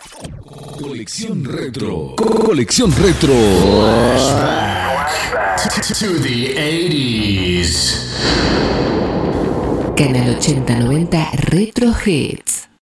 Colección Retro. Colección Retro. To the 80s. Canal 8090 Retro Hits.